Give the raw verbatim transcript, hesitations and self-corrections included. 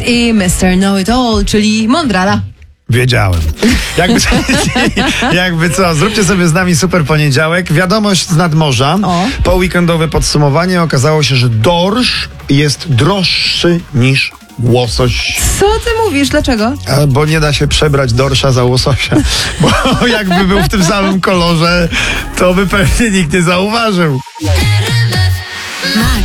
I mister Know-It-All, czyli Mądrala. Wiedziałem. Jakby, jakby co, zróbcie sobie z nami super poniedziałek. Wiadomość z nadmorza. O. Po weekendowe podsumowanie okazało się, że dorsz jest droższy niż łosoś. Co ty mówisz? Dlaczego? A, bo nie da się przebrać dorsza za łososia. Bo jakby był w tym samym kolorze, to by pewnie nikt nie zauważył. Masz.